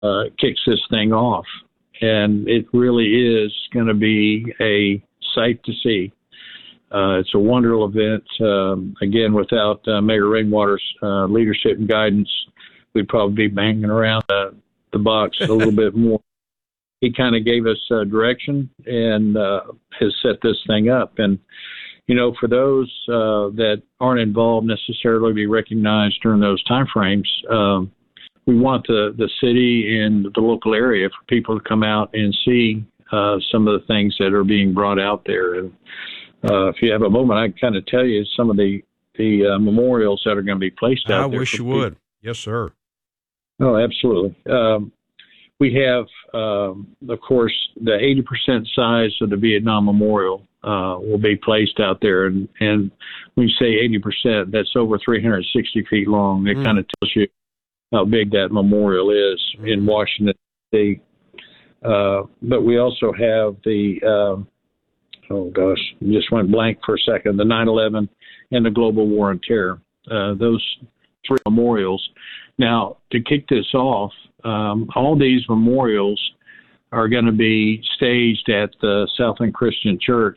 kicks this thing off. And it really is going to be a sight to see. It's a wonderful event. Again, without Mayor Rainwater's leadership and guidance, we'd probably be banging around the box a little bit more. He kind of gave us direction and has set this thing up. And, you know, for those that aren't involved necessarily to be recognized during those timeframes, we want the city and the local area for people to come out and see some of the things that are being brought out there. And if you have a moment, I can kind of tell you some of the memorials that are going to be placed out there. I wish you would. Yes, sir. Oh, absolutely. We have, of course, the 80% size of the Vietnam Memorial will be placed out there. And when you say 80%, that's over 360 feet long. It kind of tells you how big that memorial is in Washington, D.C. But we also have the, just went blank for a second, the 9/11 and the Global War on Terror. Those three memorials. Now, to kick this off, all these memorials are going to be staged at the Southland Christian Church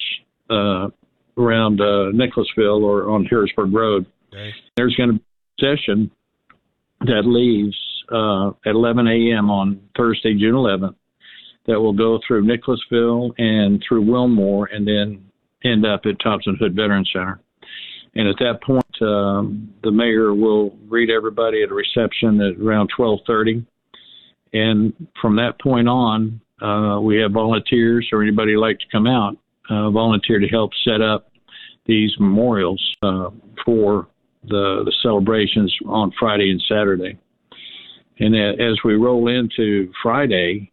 around Nicholasville or on Harrisburg Road. Okay. There's going to be a session that leaves at 11 a.m. on Thursday, June 11th, that will go through Nicholasville and through Wilmore and then end up at Thompson Hood Veterans Center. And at that point, the mayor will greet everybody at a reception at around 12:30. And from that point on, we have volunteers or anybody who'd like to come out, volunteer to help set up these memorials for the celebrations on Friday and Saturday. And as we roll into Friday,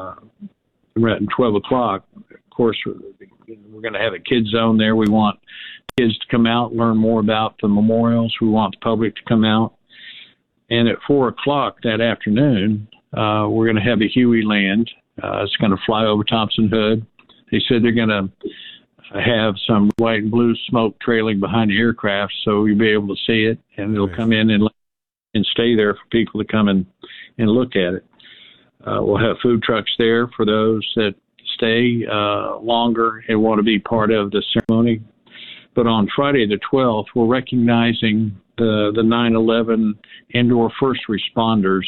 at 12 o'clock, of course, we're going to have a kids zone there. We want kids to come out, learn more about the memorials. We want the public to come out. And at 4 o'clock that afternoon, we're going to have a Huey land. It's going to fly over Thompson Hood. They said they're going to have some white and blue smoke trailing behind the aircraft, so you'll be able to see it, and it'll come in and stay there for people to come and look at it. We'll have food trucks there for those that stay longer and want to be part of the ceremony. But on Friday the 12th, we're recognizing the 9/11 indoor first responders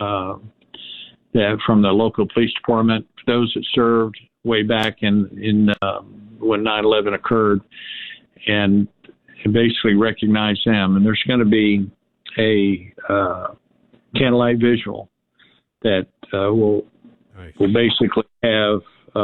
that from the local police department, those that served way back in when 9/11 occurred, and basically recognize them. And there's going to be a candlelight visual that will basically have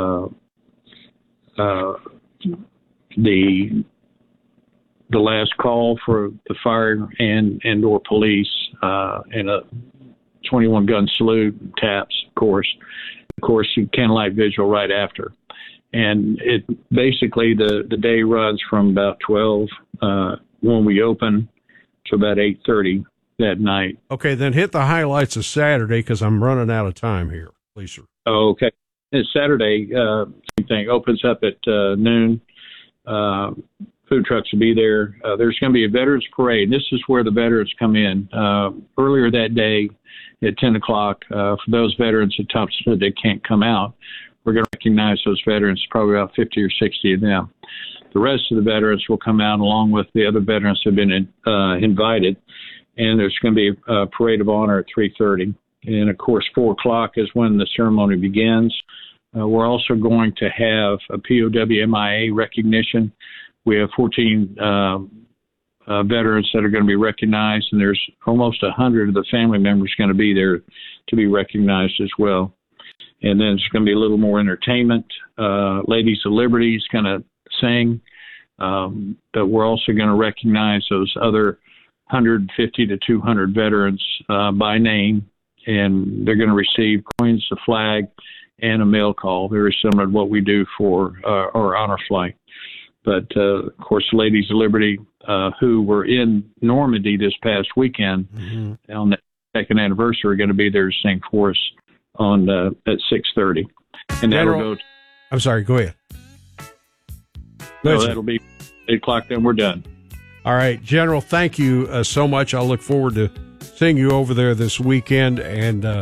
the last call for the fire and or police, and a 21 gun salute and taps, of course, candlelight visual right after. And it basically the day runs from about 12 when we open to about 8:30 that night. Okay, then hit the highlights of Saturday because I'm running out of time here, please, sir. Oh, okay. And Saturday, same thing, opens up at noon. Food trucks will be there. There's going to be a veterans parade. This is where the veterans come in. Earlier that day at 10 o'clock, for those veterans at Thompson Hood that can't come out, we're going to recognize those veterans, probably about 50 or 60 of them. The rest of the veterans will come out along with the other veterans who have been invited, and there's going to be a parade of honor at 3:30. And, of course, 4 o'clock is when the ceremony begins. We're also going to have a POW MIA recognition. We have 14 veterans that are going to be recognized, and there's almost 100 of the family members going to be there to be recognized as well. And then there's going to be a little more entertainment. Ladies of Liberty is going to sing, but we're also going to recognize those other 150 to 200 veterans by name, and they're going to receive coins, a flag, and a mail call, very similar to what we do for our honor flight. But, of course, the Ladies of Liberty, who were in Normandy this past weekend on the second anniversary, are going to be there to sing for us on at 6:30. And that'll go. I'm sorry, go ahead. No, that'll be 8 o'clock, then we're done. All right, General, thank you so much. I'll look forward to seeing you over there this weekend, and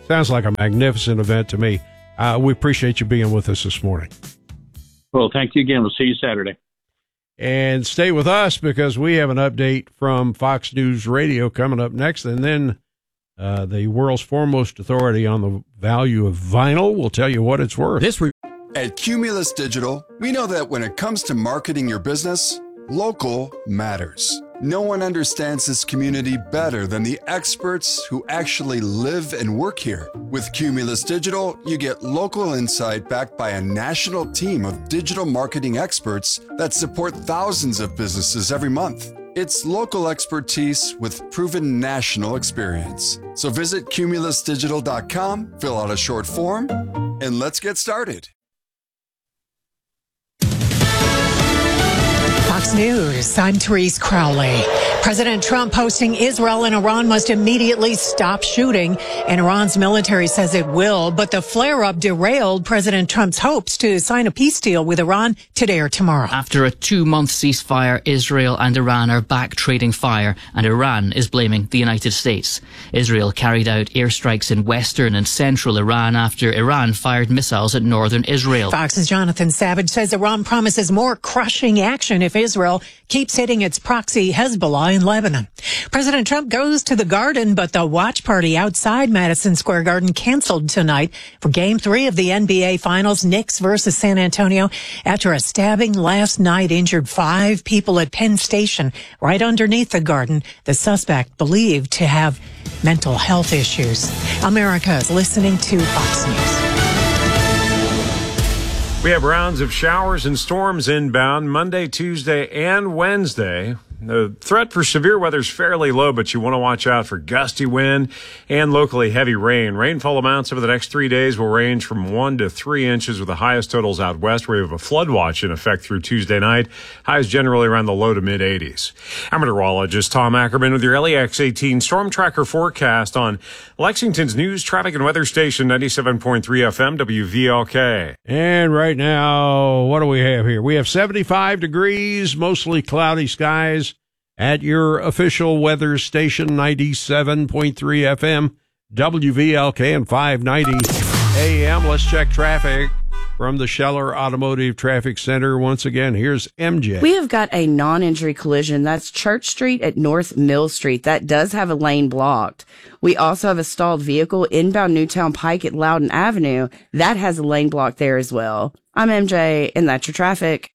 Sounds like a magnificent event to me. We appreciate you being with us this morning. Well, thank you again. We'll see you Saturday. And stay with us because we have an update from Fox News Radio coming up next. And then the world's foremost authority on the value of vinyl will tell you what it's worth. At Cumulus Digital, we know that when it comes to marketing your business, local matters. No one understands this community better than the experts who actually live and work here. With Cumulus Digital, you get local insight backed by a national team of digital marketing experts that support thousands of businesses every month. It's local expertise with proven national experience. So visit cumulusdigital.com, fill out a short form, and let's get started. Fox News, I'm Therese Crowley. President Trump hosting Israel and Iran must immediately stop shooting, and Iran's military says it will, but the flare-up derailed President Trump's hopes to sign a peace deal with Iran today or tomorrow. After a 2-month ceasefire, Israel and Iran are back trading fire, and Iran is blaming the United States. Israel carried out airstrikes in western and central Iran after Iran fired missiles at northern Israel. Fox's Jonathan Savage says Iran promises more crushing action if Israel keeps hitting its proxy Hezbollah in Lebanon. President Trump goes to the Garden, but the watch party outside Madison Square Garden canceled tonight for Game 3 of the NBA Finals, Knicks versus San Antonio. After a stabbing last night injured 5 people at Penn Station right underneath the Garden. The suspect believed to have mental health issues. America is listening to Fox News. We have rounds of showers and storms inbound Monday, Tuesday, and Wednesday. The threat for severe weather is fairly low, but you want to watch out for gusty wind and locally heavy rain. Rainfall amounts over the next 3 days will range from 1 to 3 inches, with the highest totals out west, where we have a flood watch in effect through Tuesday night. Highs generally around the low to mid 80s. I'm meteorologist Tom Ackerman with your LEX 18 Storm Tracker forecast on Lexington's news, traffic, and weather station 97.3 FM WVLK. And right now, what do we have here? We have 75 degrees, mostly cloudy skies at your official weather station 97.3 FM WVLK and 590 AM. Let's check traffic from the Scheller Automotive Traffic Center. Once again, here's MJ. We have got a non-injury collision. That's Church Street at North Mill Street. That does have a lane blocked. We also have a stalled vehicle inbound Newtown Pike at Loudon Avenue. That has a lane blocked there as well. I'm MJ, and that's your traffic.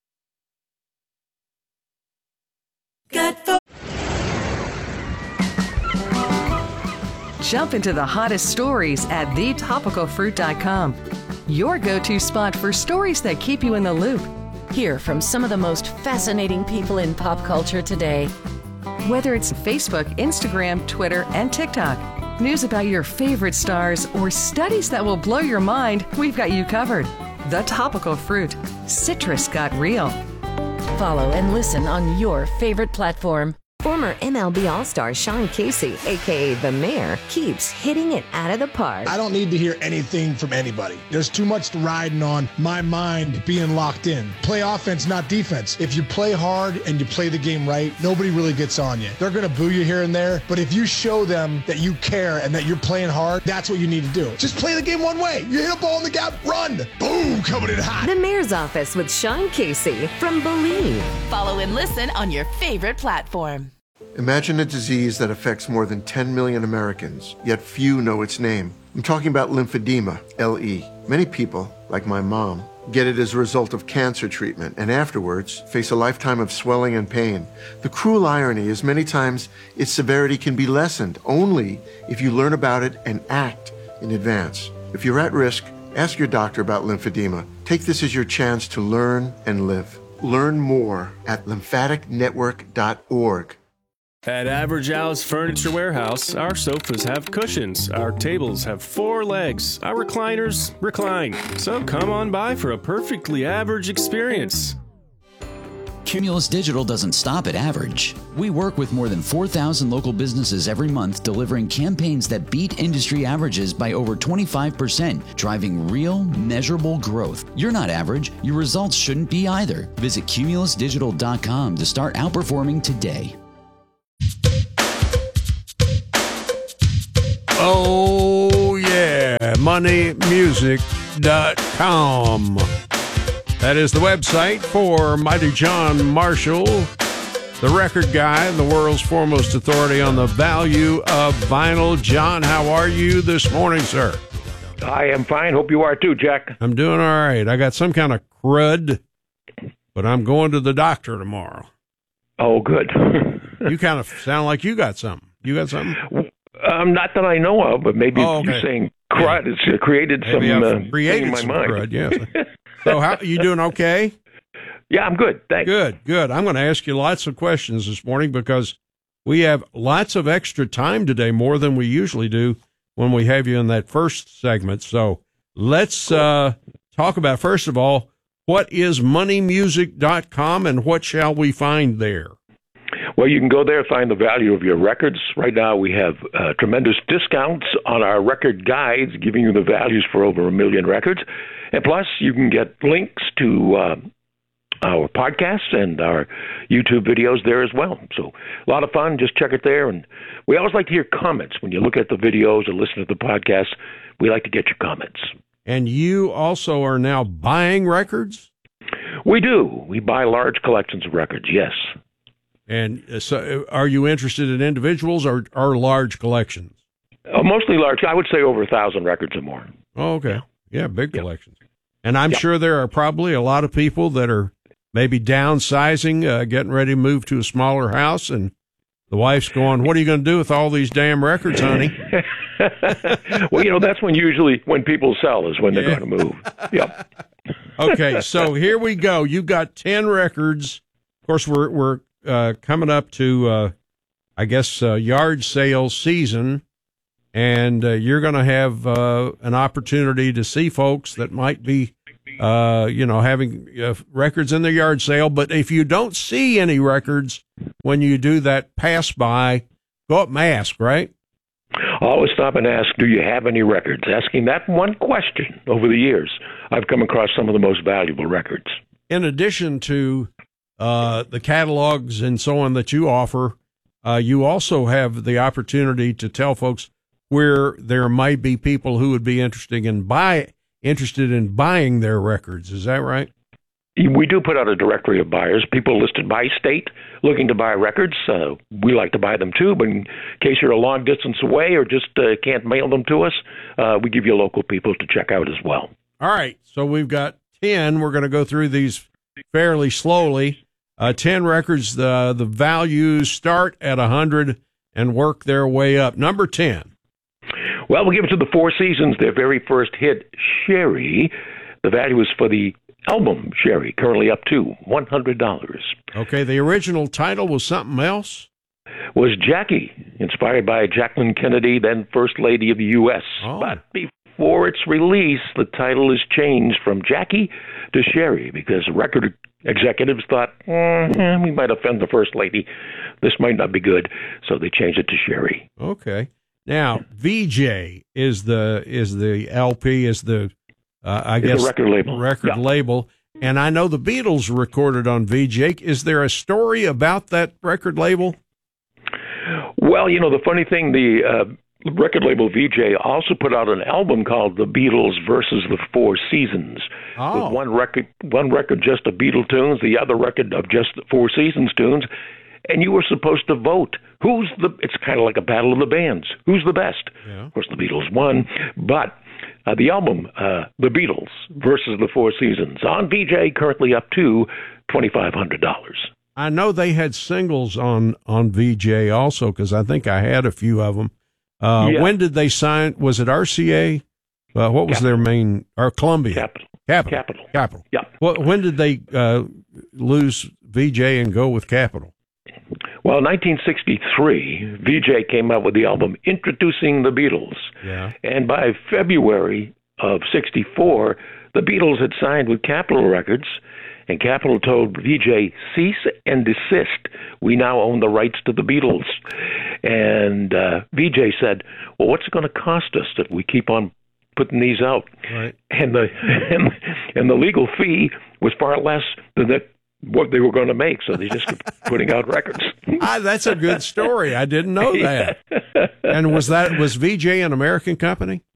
Jump into the hottest stories at thetopicalfruit.com. Your go-to spot for stories that keep you in the loop. Hear from some of the most fascinating people in pop culture today. Whether it's Facebook, Instagram, Twitter, and TikTok, news about your favorite stars, or studies that will blow your mind, we've got you covered. The Topical Fruit. Citrus got real. Follow and listen on your favorite platform. Former MLB All-Star Sean Casey, a.k.a. The Mayor, keeps hitting it out of the park. I don't need to hear anything from anybody. There's too much riding on my mind being locked in. Play offense, not defense. If you play hard and you play the game right, nobody really gets on you. They're going to boo you here and there, but if you show them that you care and that you're playing hard, that's what you need to do. Just play the game one way. You hit a ball in the gap, run. Boom, coming in hot. The Mayor's Office with Sean Casey from Believe. Follow and listen on your favorite platform. Imagine a disease that affects more than 10 million Americans, yet few know its name. I'm talking about lymphedema, LE. Many people, like my mom, get it as a result of cancer treatment and afterwards face a lifetime of swelling and pain. The cruel irony is many times its severity can be lessened only if you learn about it and act in advance. If you're at risk, ask your doctor about lymphedema. Take this as your chance to learn and live. Learn more at lymphaticnetwork.org. At Average Al's Furniture Warehouse, our sofas have cushions, our tables have 4 legs, our recliners recline. So come on by for a perfectly average experience. Cumulus Digital doesn't stop at average. We work with more than 4,000 local businesses every month, delivering campaigns that beat industry averages by over 25%, driving real, measurable growth. You're not average. Your results shouldn't be either. Visit cumulusdigital.com to start outperforming today. Oh, moneymusic.com. That is the website for Mighty John Marshall, the record guy, the world's foremost authority on the value of vinyl. John, how are you this morning, sir? I am fine. Hope you are too, Jack. I'm doing all right. I got some kind of crud, but I'm going to the doctor tomorrow. Oh, good. You kind of sound like you got something. You got something? Not that I know of, but maybe you're saying crud. Yeah. It's created maybe some I've created in my some mind. Crud, yes. So how you doing? Okay. Yeah, I'm good. Thanks. Good. I'm going to ask you lots of questions this morning because we have lots of extra time today, more than we usually do when we have you in that first segment. So let's talk about, first of all, what is moneymusic.com and what shall we find there? Well, you can go there and find the value of your records. Right now we have tremendous discounts on our record guides, giving you the values for over 1 million records. And plus, you can get links to our podcasts and our YouTube videos there as well. So a lot of fun. Just check it there. And we always like to hear comments. When you look at the videos or listen to the podcast, we like to get your comments. And you also are now buying records? We do. We buy large collections of records, yes. And so are you interested in individuals or large collections? Mostly large. I would say over 1,000 records or more. Oh, okay. Yeah, big collections. And I'm sure there are probably a lot of people that are maybe downsizing, getting ready to move to a smaller house, and the wife's going, what are you going to do with all these damn records, honey? Well, that's when people sell is when they're going to move. Yep. Okay, so here we go. You've got 10 records. Of course, we're coming up to, yard sale season, and you're going to have an opportunity to see folks that might be, having records in their yard sale. But if you don't see any records when you do that pass by, go up and ask, right? Always stop and ask, do you have any records? Asking that one question over the years, I've come across some of the most valuable records. In addition to the catalogs and so on that you offer, you also have the opportunity to tell folks where there might be people who would be interested in buying their records. Is that right? We do put out a directory of buyers, people listed by state looking to buy records. We like to buy them too, but in case you're a long distance away or just can't mail them to us, we give you local people to check out as well. All right. So we've got 10. We're going to go through these fairly slowly. 10 records, the values start at 100 and work their way up. Number 10. Well, we'll give it to the Four Seasons, their very first hit, Sherry. The value is for the album Sherry, currently up to $100. Okay, the original title was something else? Was Jackie, inspired by Jacqueline Kennedy, then First Lady of the U.S. Oh. But before its release, the title is changed from Jackie to Sherry because record executives thought, we might offend the First Lady. This might not be good, so they changed it to Sherry. Okay. Now, VJ is the LP, is the the record label. Label. And I know the Beatles recorded on VJ. Is there a story about that record label? Well, the funny thing, the record label VJ also put out an album called The Beatles versus the Four Seasons. Oh. With one record just of Beatle tunes, the other record of just the Four Seasons tunes. And you were supposed to vote. It's kind of like a battle of the bands. Who's the best? Yeah. Of course, the Beatles won. But the album, The Beatles versus the Four Seasons, on VJ, currently up to $2,500. I know they had singles on VJ also, because I think I had a few of them. When did they sign? Was it RCA? What was their main? Or Columbia? Capitol. Yeah. When did they lose VJ and go with Capitol? Well, 1963, VJ came out with the album Introducing the Beatles. Yeah. And by February of 64, the Beatles had signed with Capitol Records, and Capitol told VJ, cease and desist. We now own the rights to the Beatles. And VJ said, well, what's it going to cost us if we keep on putting these out? Right. And the legal fee was far less than what they were going to make, so they just kept putting out records. That's a good story. I didn't know that. And was VJ an American company?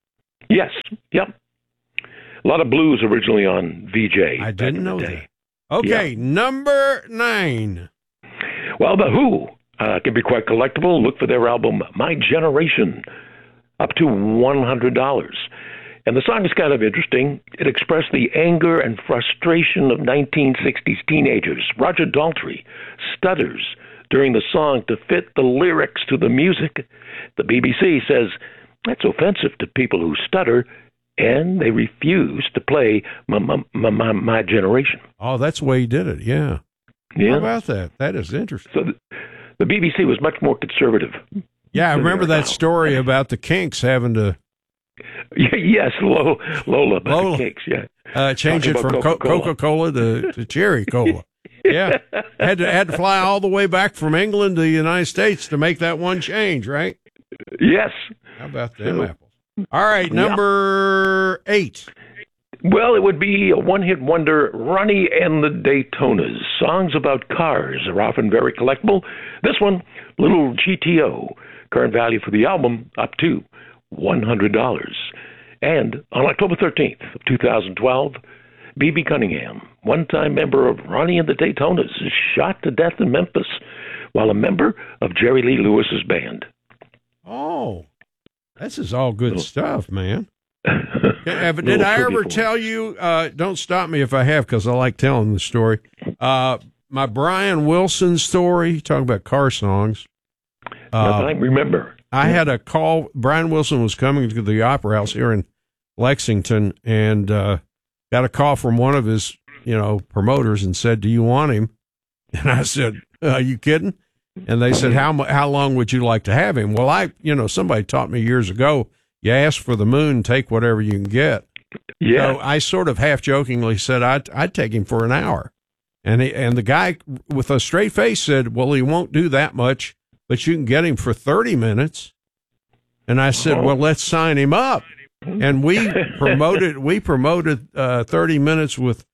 Yes. Yep. A lot of blues originally on VJ. I didn't know that. Okay, number 9. Well, The Who can be quite collectible. Look for their album, My Generation, up to $100. And the song is kind of interesting. It expressed the anger and frustration of 1960s teenagers. Roger Daltrey stutters during the song to fit the lyrics to the music. The BBC says that's offensive to people who stutter, and they refuse to play My Generation. Oh, that's the way he did it, yeah. Yeah. How about that? That is interesting. So the BBC was much more conservative. Yeah, I remember that story about the Kinks having to... Yes, Lola about the Kinks, yeah. Change it from Coca-Cola to Cherry Cola. Yeah. Had to fly all the way back from England to the United States to make that one change, right? Yes. How about them apples? All right, number 8. Well, it would be a one-hit wonder, Ronnie and the Daytonas. Songs about cars are often very collectible. This one, Little GTO, current value for the album, up to $100. And on October 13th of 2012, B.B. Cunningham, one-time member of Ronnie and the Daytonas, is shot to death in Memphis while a member of Jerry Lee Lewis's band. Oh, this is all good stuff, man. Did I ever tell you, don't stop me if I have, because I like telling the story, my Brian Wilson story, talking about car songs. I remember. I had a call. Brian Wilson was coming to the Opera House here in Lexington, and got a call from one of his, promoters, and said, "Do you want him?" And I said, "Are you kidding?" And they said, "How long would you like to have him?" Well, somebody taught me years ago, you ask for the moon, take whatever you can get. Yeah. So I sort of half jokingly said I'd take him for an hour, and the guy with a straight face said, "Well, he won't do that much, but you can get him for 30 minutes." And I said, "Well, let's sign him up." And we promoted 30 minutes with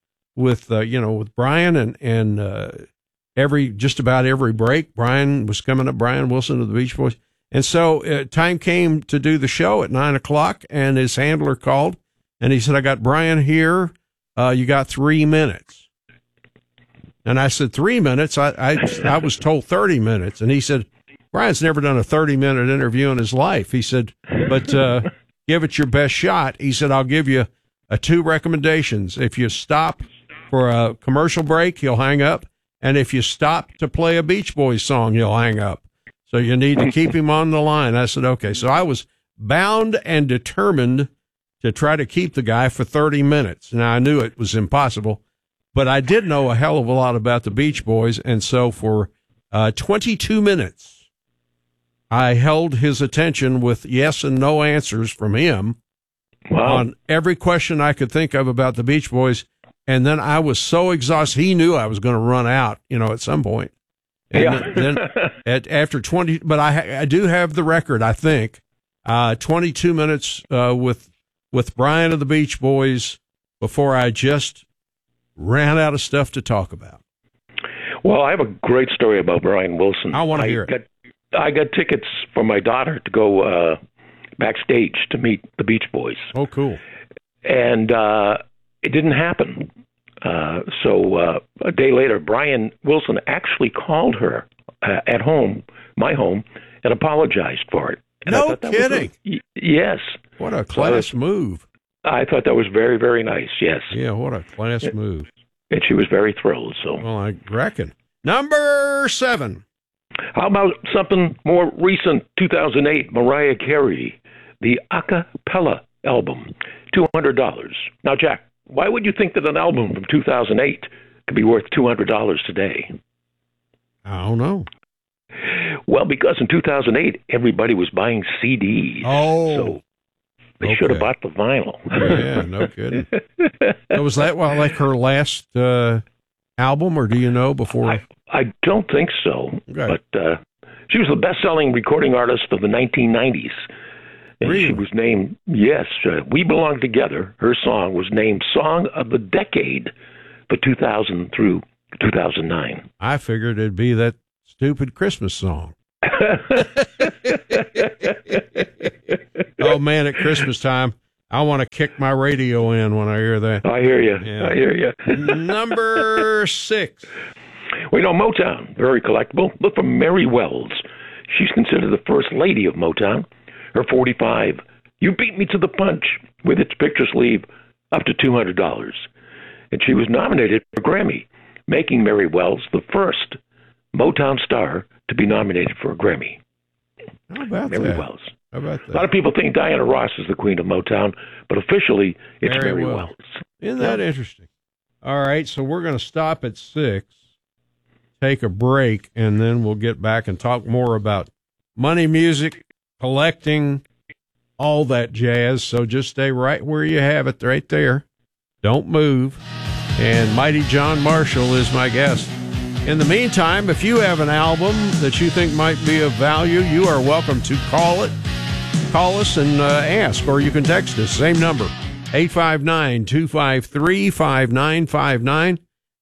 Brian and just about every break. Brian was coming up, Brian Wilson of the Beach Boys. And so time came to do the show at 9:00, and his handler called, and he said, "I got Brian here. You got 3 minutes." And I said, 3 minutes? I was told 30 minutes. And he said, "Brian's never done a 30-minute interview in his life." He said, "But give it your best shot." He said, "I'll give you 2 recommendations. If you stop for a commercial break, he'll hang up. And if you stop to play a Beach Boys song, he'll hang up. So you need to keep him on the line." I said, "Okay." So I was bound and determined to try to keep the guy for 30 minutes. Now, I knew it was impossible, but I did know a hell of a lot about the Beach Boys. And so for 22 minutes, I held his attention with yes and no answers from him on every question I could think of about the Beach Boys. And then I was so exhausted. He knew I was going to run out, at some point. And then after 20, but I do have the record, I think, 22 minutes with Brian of the Beach Boys before I just ran out of stuff to talk about. Well, I have a great story about Brian Wilson. I want to hear it. I got tickets for my daughter to go backstage to meet the Beach Boys. Oh, cool. And it didn't happen. So a day later, Brian Wilson actually called her at home, my home, and apologized for it. And no kidding. Yes. What a class move. I thought that was very, very nice. Yes. Yeah, what a class move. And she was very thrilled. So. Well, I reckon. Number 7. How about something more recent? 2008, Mariah Carey, the a cappella album, $200. Now, Jack, why would you think that an album from 2008 could be worth $200 today? I don't know. Well, because in 2008, everybody was buying CDs. Oh. So they should have bought the vinyl. Yeah, no kidding. So was that like her last album, or do you know before? I don't think so. Okay. But she was the best-selling recording artist of the 1990s. And really? She was named, We Belong Together. Her song was named Song of the Decade for 2000 through 2009. I figured it'd be that stupid Christmas song. Oh, man, at Christmas time, I want to kick my radio in when I hear that. I hear you. Yeah. I hear you. Number 6. Well, Motown, very collectible. Look for Mary Wells. She's considered the first lady of Motown. Her 45, You Beat Me to the Punch, with its picture sleeve, up to $200. And she was nominated for a Grammy, making Mary Wells the first Motown star to be nominated for a Grammy. How about Mary that? Wells. How about that? A lot of people think Diana Ross is the queen of Motown, but officially it's Mary Wells. Isn't that interesting? All right, so we're going to stop at 6, take a break, and then we'll get back and talk more about money, music, collecting, all that jazz. So just stay right where you have it, right there. Don't move. And Mighty John Marshall is my guest. In the meantime, if you have an album that you think might be of value, you are welcome to call us and ask, or you can text us. Same number, 859-253-5959,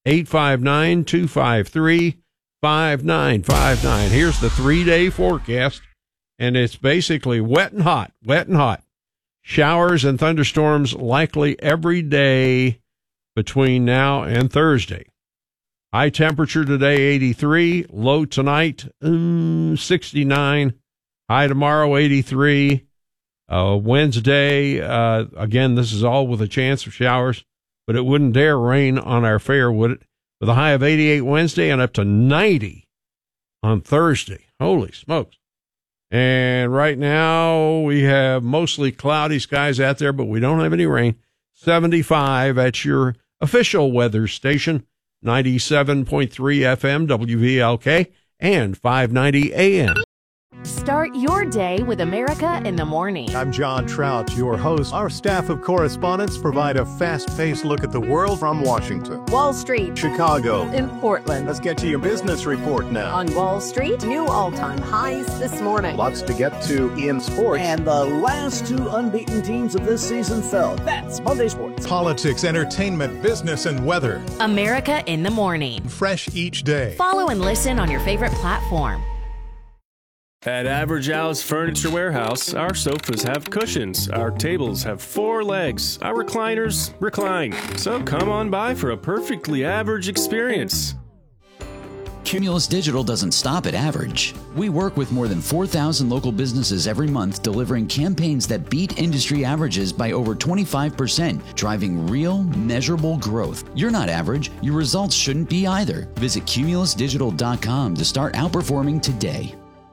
859-253-5959. Here's the 3-day forecast, and it's basically wet and hot. Showers and thunderstorms likely every day between now and Thursday. High temperature today, 83. Low tonight, 69. High tomorrow, 83. Wednesday, again, this is all with a chance of showers, but it wouldn't dare rain on our fair, would it? With a high of 88 Wednesday and up to 90 on Thursday. Holy smokes. And right now we have mostly cloudy skies out there, but we don't have any rain. 75 at your official weather station, 97.3 FM, WVLK, and 590 AM. Start your day with America in the Morning. I'm John Trout, your host. Our staff of correspondents provide a fast-paced look at the world from Washington, Wall Street, Chicago, in Portland. Let's get to your business report now. On Wall Street, new all-time highs this morning. Lots to get to in sports. And the last 2 unbeaten teams of this season fell. That's Monday Sports. Politics, entertainment, business, and weather. America in the Morning. Fresh each day. Follow and listen on your favorite platform. At Average Al's Furniture Warehouse, our sofas have cushions, our tables have 4 legs, our recliners recline. So come on by for a perfectly average experience. Cumulus Digital doesn't stop at average. We work with more than 4,000 local businesses every month, delivering campaigns that beat industry averages by over 25%, driving real, measurable growth. You're not average. Your results shouldn't be either. Visit cumulusdigital.com to start outperforming today.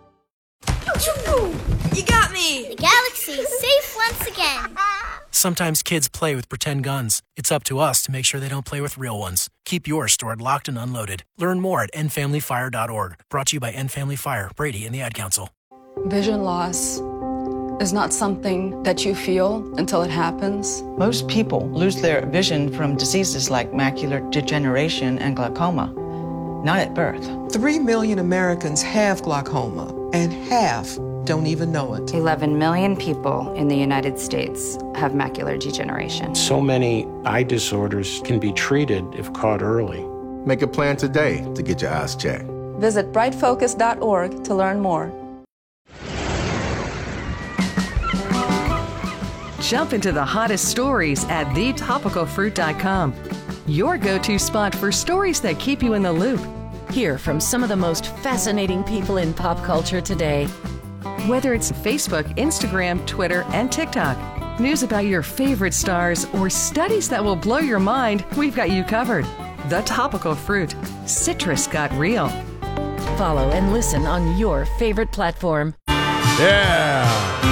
You got me! The galaxy's safe once again. Sometimes kids play with pretend guns. It's up to us to make sure they don't play with real ones. Keep yours stored locked and unloaded. Learn more at endfamilyfire.org. Brought to you by End Family Fire, Brady, and the Ad Council. Vision loss is not something that you feel until it happens. Most people lose their vision from diseases like macular degeneration and glaucoma, not at birth. 3 million Americans have glaucoma, and half don't even know it. 11 million people in the United States have macular degeneration. So many eye disorders can be treated if caught early. Make a plan today to get your eyes checked. Visit brightfocus.org to learn more. Jump into the hottest stories at thetopicalfruit.com. Your go-to spot for stories that keep you in the loop. Hear from some of the most fascinating people in pop culture today. Whether it's Facebook, Instagram, Twitter, and TikTok, news about your favorite stars, or studies that will blow your mind, we've got you covered. The Topical Fruit. Citrus got real. Follow and listen on your favorite platform. Yeah.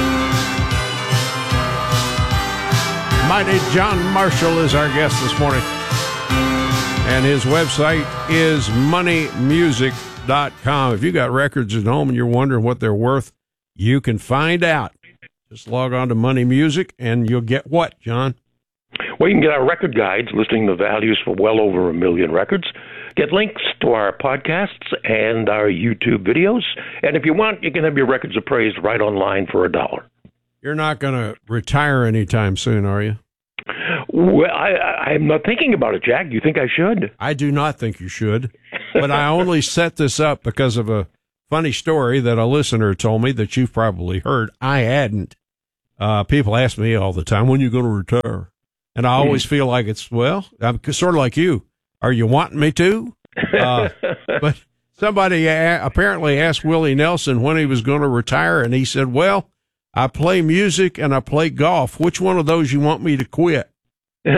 Mighty John Marshall is our guest this morning. And his website is moneymusic.com. If you got records at home and you're wondering what they're worth, you can find out. Just log on to Money Music and you'll get what, John? Well, you can get our record guides listing the values for well over 1 million records, get links to our podcasts and our YouTube videos, and if you want, you can have your records appraised right online for $1. You're not going to retire anytime soon, are you? Well, I'm not thinking about it, Jack. You think I should? I do not think you should, but I only set this up because of a funny story that a listener told me that you've probably heard. I hadn't. People ask me all the time, when are you going to retire? And I always feel like I'm sort of like you. Are you wanting me to? But somebody apparently asked Willie Nelson when he was going to retire, and he said, well, I play music and I play golf. Which one of those you want me to quit? I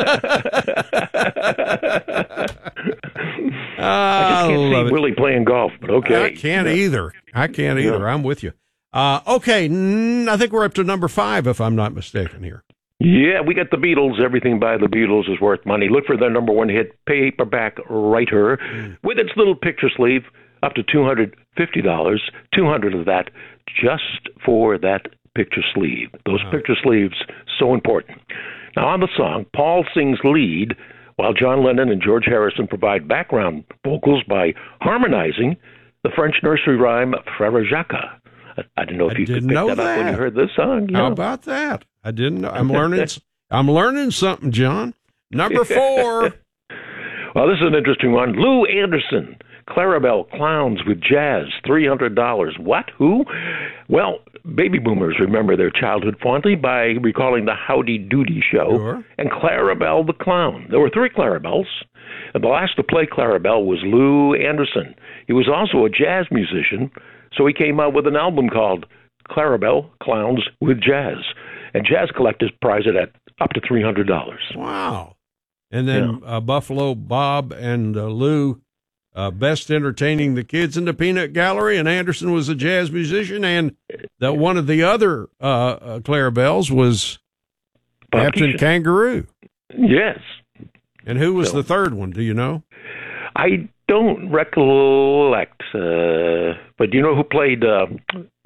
just can't see Willie playing golf, but okay. I can't either. I'm with you. Okay, I think we're up to number 5, if I'm not mistaken here. Yeah, we got the Beatles. Everything by the Beatles is worth money. Look for their number 1 hit, Paperback Writer, with its little picture sleeve, up to $250. $200 of that just for that picture sleeve. Those picture sleeves, so important. Now, on the song, Paul sings lead, while John Lennon and George Harrison provide background vocals by harmonizing the French nursery rhyme Frère Jacques. I didn't know if you could pick that up when you heard this song. How about that? I didn't know. I'm learning something, John. Number 4. Well, this is an interesting one. Lou Anderson, Clarabelle Clowns with Jazz, $300. What? Who? Well, baby boomers remember their childhood fondly by recalling the Howdy Doody show and Clarabelle the Clown. There were 3 Clarabelles, and the last to play Clarabelle was Lou Anderson. He was also a jazz musician, so he came out with an album called Clarabelle Clowns with Jazz. And jazz collectors prize it at up to $300. Wow. And then Buffalo Bob and Lou, best entertaining the kids in the peanut gallery, and Anderson was a jazz musician, and that one of the other Clarabelles was Captain Kangaroo. Yes. And who was the third one? Do you know? I don't recollect, but do you know who played the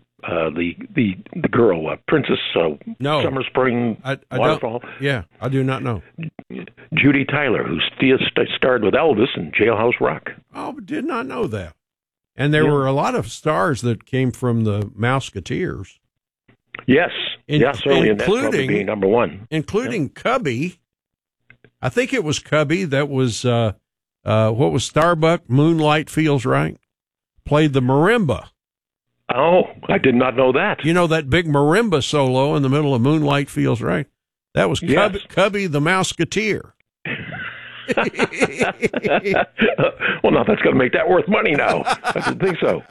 girl, Princess Summer Spring Waterfall? Yeah, I do not know. Judy Tyler, who starred with Elvis in Jailhouse Rock. Oh, did not know that. And there were a lot of stars that came from the Mouseketeers. Yes, certainly, and that's probably being number 1. Including Cubby. I think it was Cubby that was, what was Starbuck, Moonlight Feels Right, played the marimba. Oh, I did not know that. You know that big marimba solo in the middle of Moonlight Feels Right? That was Cubby the Mouseketeer. Well, now that's going to make that worth money now. I didn't think so.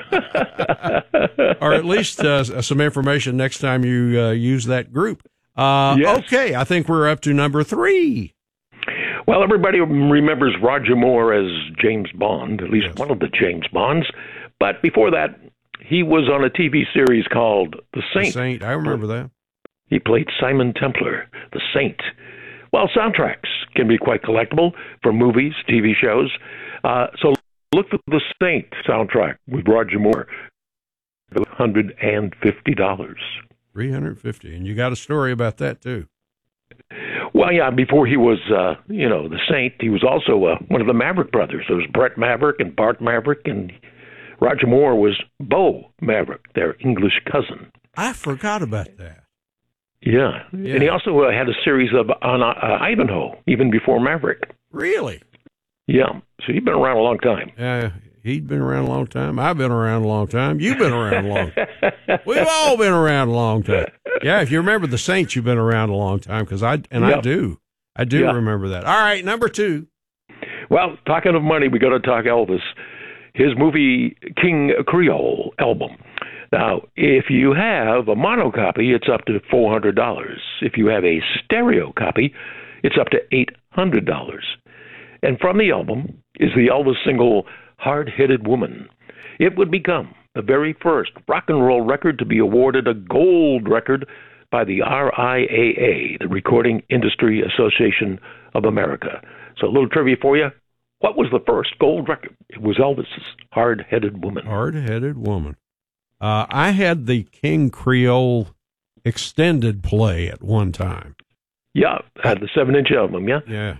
Or at least some information next time you use that group. Okay, I think we're up to number 3. Well, everybody remembers Roger Moore as James Bond, at least one of the James Bonds. But before that, he was on a TV series called The Saint. The Saint, I remember that. He played Simon Templar, the Saint. Well, soundtracks can be quite collectible for movies, TV shows. So look for the Saint soundtrack with Roger Moore. $150. $350. And you got a story about that, too. Well, yeah, before he was, the Saint, he was also one of the Maverick brothers. There was Brett Maverick and Bart Maverick, and Roger Moore was Bo Maverick, their English cousin. I forgot about that. Yeah. And he also had a series on Ivanhoe, even before Maverick. Really? Yeah. So he'd been around a long time. He'd been around a long time. I've been around a long time. You've been around a long time. We've all been around a long time. Yeah, if you remember the Saints, you've been around a long time, because I do. I do remember that. All right, number 2. Well, talking of money, we got to talk Elvis. His movie King Creole album. Now, if you have a mono copy, it's up to $400. If you have a stereo copy, it's up to $800. And from the album is the Elvis single Hard-Headed Woman. It would become the very first rock and roll record to be awarded a gold record by the RIAA, the Recording Industry Association of America. So a little trivia for you. What was the first gold record? It was Elvis's Hard-Headed Woman. Hard-Headed Woman. I had the King Creole extended play at one time. Yeah, had the 7-inch album, yeah? Yeah.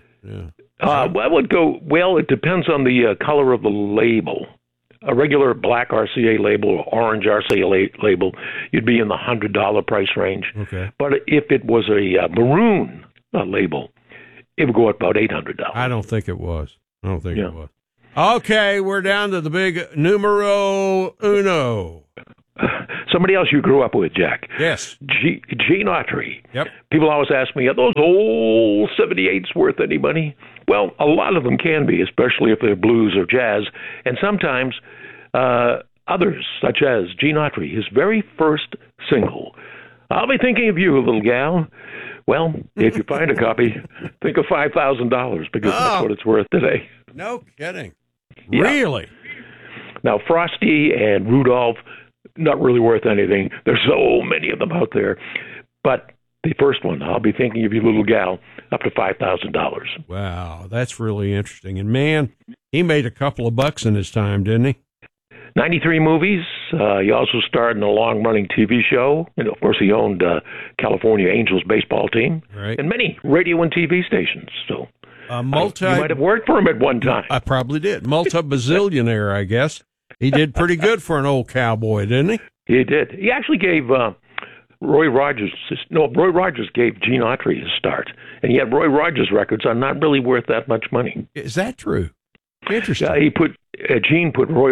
It depends on the color of the label. A regular black RCA label or orange RCA label, you'd be in the $100 price range. Okay. But if it was a maroon label, it would go up about $800. I don't think it was. It was. Okay, we're down to the big numero uno. somebody else you grew up with, Jack. Yes. Gene Autry. Yep. People always ask me, are those old 78s worth any money? Well, a lot of them can be, especially if they're blues or jazz. And sometimes others, such as Gene Autry, his very first single, I'll Be Thinking of You, Little Gal. Well, if you find a copy, think of $5,000 because that's what it's worth today. No kidding. Yeah. Really? Now, Frosty and Rudolph, not really worth anything. There's so many of them out there. But the first one, I'll Be Thinking of You, Little Gal, up to $5,000. Wow, that's really interesting. And, man, he made a couple of bucks in his time, didn't he? 93 movies. He also starred in a long-running TV show. And, of course, he owned California Angels baseball team. Right. And many radio and TV stations. So you might have worked for him at one time. I probably did. Multi-bazillionaire, I guess. He did pretty good for an old cowboy, didn't he? He did. He actually gave Roy Rogers gave Gene Autry his start. And yet Roy Rogers records are not really worth that much money. Is that true? Interesting. Gene put Roy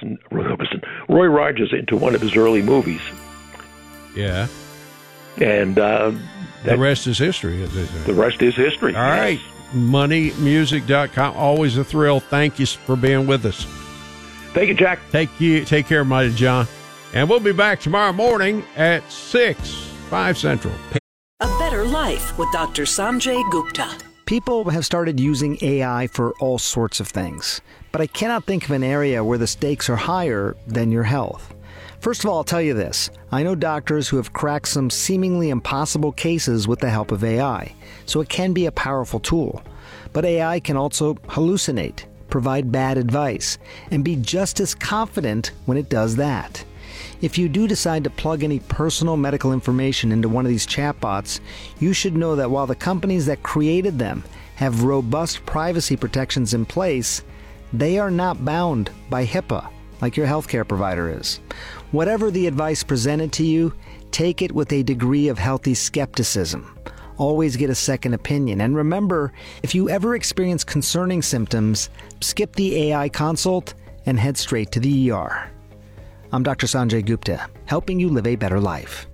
Rogers into one of his early movies. Yeah. And the rest is history. The rest is history. All right. MoneyMusic.com. Always a thrill. Thank you for being with us. Thank you, Jack. Take care, Mighty John. And we'll be back tomorrow morning at 5 Central. A Better Life with Dr. Sanjay Gupta. People have started using AI for all sorts of things, but I cannot think of an area where the stakes are higher than your health. First of all, I'll tell you this. I know doctors who have cracked some seemingly impossible cases with the help of AI, so it can be a powerful tool. But AI can also hallucinate, provide bad advice, and be just as confident when it does that. If you do decide to plug any personal medical information into one of these chatbots, you should know that while the companies that created them have robust privacy protections in place, they are not bound by HIPAA like your healthcare provider is. Whatever the advice presented to you, take it with a degree of healthy skepticism. Always get a second opinion. And remember, if you ever experience concerning symptoms, skip the AI consult and head straight to the ER. I'm Dr. Sanjay Gupta, helping you live a better life.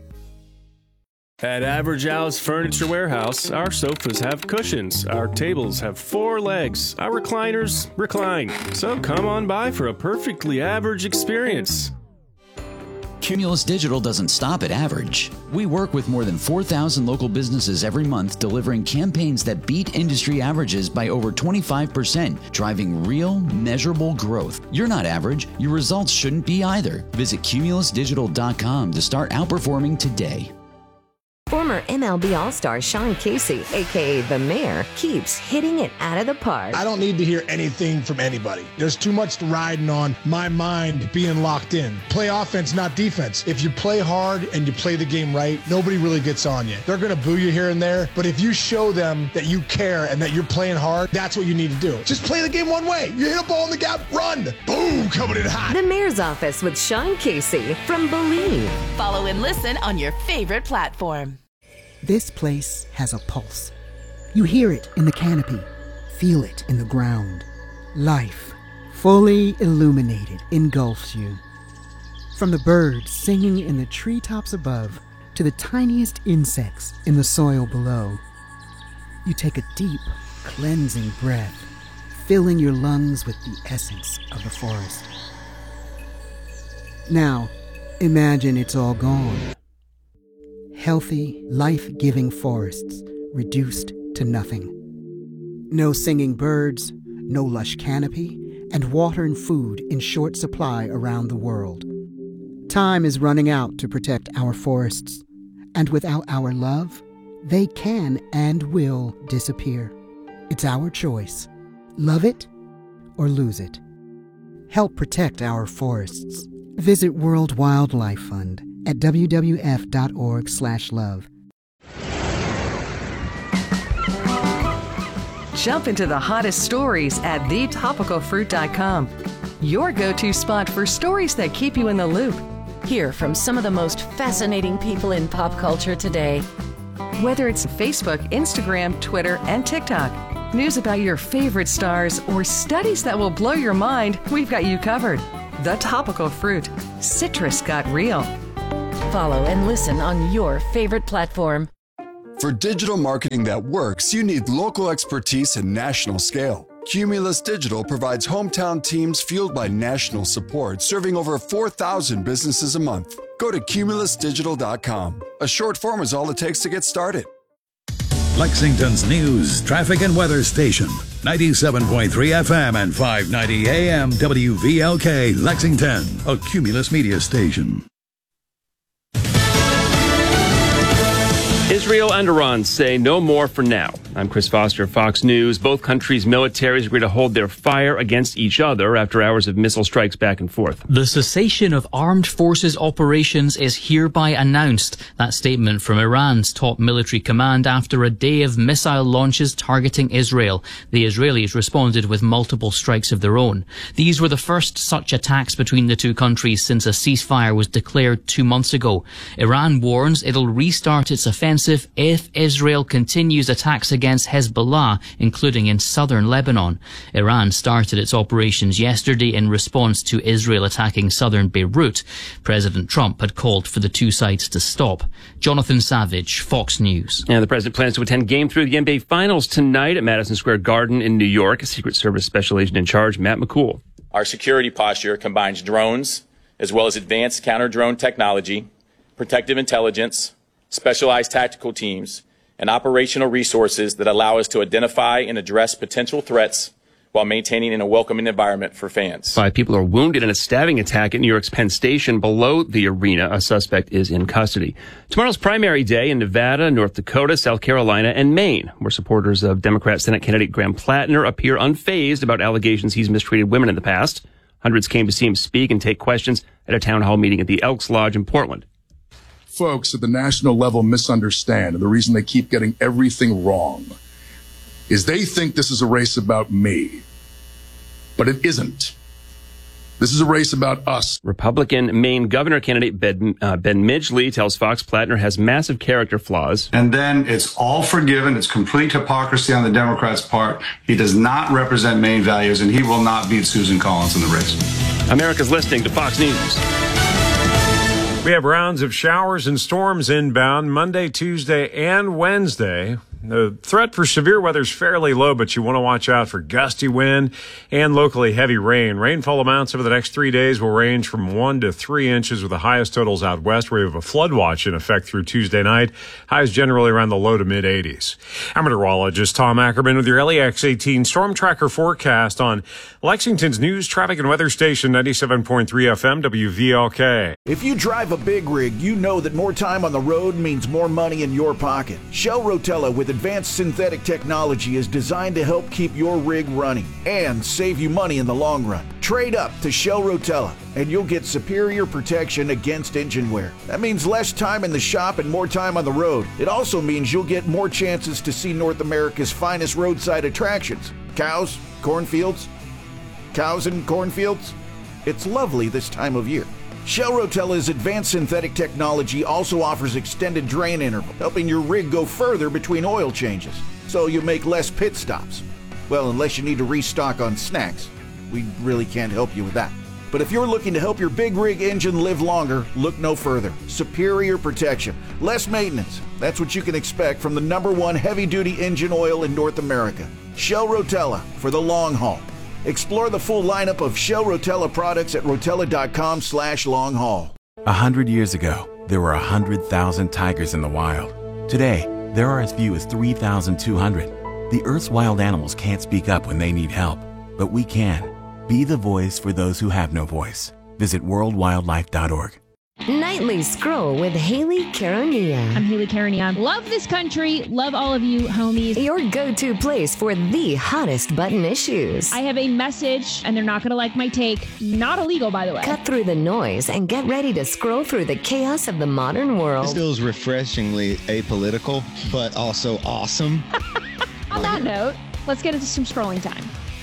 At Average Al's Furniture Warehouse, our sofas have cushions, our tables have 4 legs, our recliners recline. So come on by for a perfectly average experience. Cumulus Digital doesn't stop at average. We work with more than 4,000 local businesses every month, delivering campaigns that beat industry averages by over 25%, driving real, measurable growth. You're not average. Your results shouldn't be either. Visit cumulusdigital.com to start outperforming today. Former MLB All-Star Sean Casey, a.k.a. The Mayor, keeps hitting it out of the park. I don't need to hear anything from anybody. There's too much riding on my mind being locked in. Play offense, not defense. If you play hard and you play the game right, nobody really gets on you. They're going to boo you here and there, but if you show them that you care and that you're playing hard, that's what you need to do. Just play the game one way. You hit a ball in the gap, run. Boom, coming in hot. The Mayor's Office with Sean Casey from Believe. Follow and listen on your favorite platform. This place has a pulse. You hear it in the canopy, feel it in the ground. Life, fully illuminated, engulfs you. From the birds singing in the treetops above to the tiniest insects in the soil below. You take a deep, cleansing breath, filling your lungs with the essence of the forest. Now, imagine it's all gone. Healthy, life-giving forests reduced to nothing. No singing birds, no lush canopy, and water and food in short supply around the world. Time is running out to protect our forests, and without our love, they can and will disappear. It's our choice. Love it or lose it. Help protect our forests. Visit World Wildlife Fund at wwf.org/love. Jump into the hottest stories at thetopicalfruit.com. Your go-to spot for stories that keep you in the loop. Hear from some of the most fascinating people in pop culture today. Whether it's Facebook, Instagram, Twitter, and TikTok, news about your favorite stars, or studies that will blow your mind, we've got you covered. The Topical Fruit. Citrus got real. Follow and listen on your favorite platform. For digital marketing that works, you need local expertise and national scale. Cumulus Digital provides hometown teams fueled by national support, serving over 4,000 businesses a month. Go to cumulusdigital.com. A short form is all it takes to get started. Lexington's news, traffic, and weather station. 97.3 FM and 590 AM WVLK Lexington, a Cumulus media station. Israel and Iran say no more for now. I'm Chris Foster, Fox News. Both countries' militaries agree to hold their fire against each other after hours of missile strikes back and forth. The cessation of armed forces operations is hereby announced. That statement from Iran's top military command after a day of missile launches targeting Israel. The Israelis responded with multiple strikes of their own. These were the first such attacks between the two countries since a ceasefire was declared 2 months ago. Iran warns it'll restart its offensive if Israel continues attacks against Hezbollah, including in southern Lebanon. Iran started its operations yesterday in response to Israel attacking southern Beirut. President Trump had called for the two sides to stop. Jonathan Savage, Fox News. And the president plans to attend Game 3 of the NBA Finals tonight at Madison Square Garden in New York. Secret Service Special Agent in Charge, Matt McCool. Our security posture combines drones as well as advanced counter-drone technology, protective intelligence, specialized tactical teams, and operational resources that allow us to identify and address potential threats while maintaining a welcoming environment for fans. 5 people are wounded in a stabbing attack at New York's Penn Station below the arena. A suspect is in custody. Tomorrow's primary day in Nevada, North Dakota, South Carolina, and Maine, where supporters of Democrat Senate candidate Graham Plattner appear unfazed about allegations he's mistreated women in the past. Hundreds came to see him speak and take questions at a town hall meeting at the Elks Lodge in Portland. Folks at the national level misunderstand, and the reason they keep getting everything wrong is they think this is a race about me, but it isn't. This is a race about us. Republican Maine governor candidate Ben Midgley tells Fox Plattner has massive character flaws. And then it's all forgiven. It's complete hypocrisy on the Democrats' part. He does not represent Maine values, and he will not beat Susan Collins in the race. America's listening to Fox News. We have rounds of showers and storms inbound Monday, Tuesday, and Wednesday. The threat for severe weather is fairly low, but you want to watch out for gusty wind and locally heavy rain. Rainfall amounts over the next 3 days will range from 1 to 3 inches, with the highest totals out west, where we have a flood watch in effect through Tuesday night. Highs generally around the low to mid 80s. I'm meteorologist Tom Ackerman with your LEX 18 Storm Tracker forecast on Lexington's news, traffic, and weather station 97.3 FM WVLK. If you drive a big rig, you know that more time on the road means more money in your pocket. Shell Rotella with advanced synthetic technology is designed to help keep your rig running and save you money in the long run. Trade up to Shell Rotella and you'll get superior protection against engine wear. That means less time in the shop and more time on the road. It also means you'll get more chances to see North America's finest roadside attractions. Cows, cornfields. Cows and cornfields. It's lovely this time of year. Shell Rotella's advanced synthetic technology also offers extended drain interval, helping your rig go further between oil changes, so you make less pit stops. Well, unless you need to restock on snacks. We really can't help you with that. But if you're looking to help your big rig engine live longer, look no further. Superior protection, less maintenance. That's what you can expect from the #1 heavy-duty engine oil in North America. Shell Rotella for the long haul. Explore the full lineup of Shell Rotella products at rotella.com/long-haul. 100 years ago, there were 100,000 tigers in the wild. Today, there are as few as 3,200. The Earth's wild animals can't speak up when they need help, but we can. Be the voice for those who have no voice. Visit worldwildlife.org. Nightly Scroll with Haley Caronia. I'm Haley Caronia. Love this country. Love all of you, homies. Your go-to place for the hottest button issues. I have a message, and they're not going to like my take. Not illegal, by the way. Cut through the noise and get ready to scroll through the chaos of the modern world. This feels refreshingly apolitical, but also awesome. On that note, let's get into some scrolling time.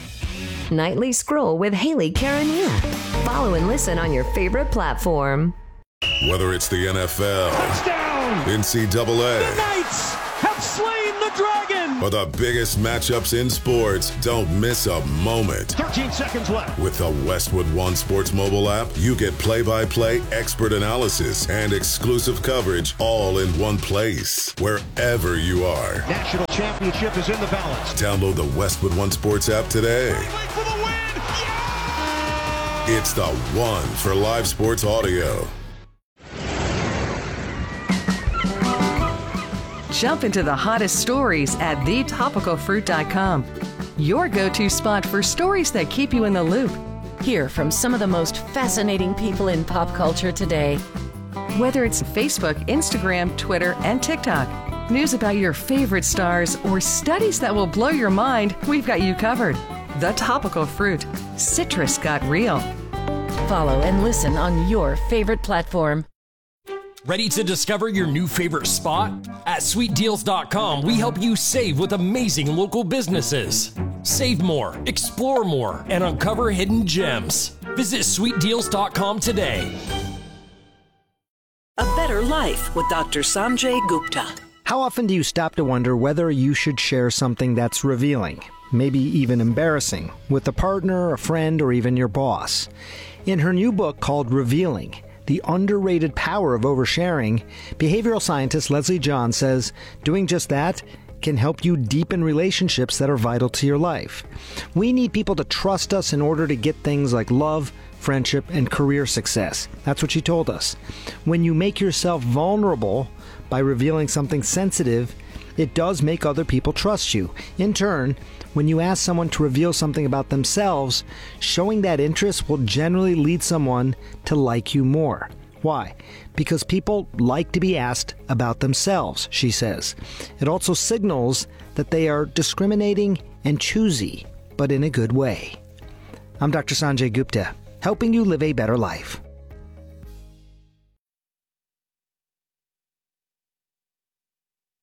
Nightly Scroll with Haley Caronia. Follow and listen on your favorite platform. Whether it's the NFL, touchdown, NCAA, the Knights have slain the Dragon! For the biggest matchups in sports, don't miss a moment. 13 seconds left. With the Westwood One Sports mobile app, you get play-by-play expert analysis and exclusive coverage all in one place, wherever you are. National championship is in the balance. Download the Westwood One Sports app today. For the win! Yeah! It's the one for live sports audio. Jump into the hottest stories at thetopicalfruit.com. Your go-to spot for stories that keep you in the loop. Hear from some of the most fascinating people in pop culture today. Whether it's Facebook, Instagram, Twitter, and TikTok, news about your favorite stars, or studies that will blow your mind, we've got you covered. The Topical Fruit. Citrus got real. Follow and listen on your favorite platform. Ready to discover your new favorite spot? At sweetdeals.com, we help you save with amazing local businesses. Save more, explore more, and uncover hidden gems. Visit sweetdeals.com today. A Better Life with Dr. Sanjay Gupta. How often do you stop to wonder whether you should share something that's revealing, maybe even embarrassing, with a partner, a friend, or even your boss? In her new book called Revealing, The Underrated Power of Oversharing, behavioral scientist Leslie John says doing just that can help you deepen relationships that are vital to your life. We need people to trust us in order to get things like love, friendship, and career success. That's what she told us. When you make yourself vulnerable by revealing something sensitive, it does make other people trust you. In turn, when you ask someone to reveal something about themselves, showing that interest will generally lead someone to like you more. Why? Because people like to be asked about themselves, she says. It also signals that they are discriminating and choosy, but in a good way. I'm Dr. Sanjay Gupta, helping you live a better life.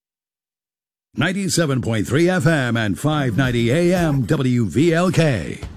.97.3 FM and 590 AM WVLK.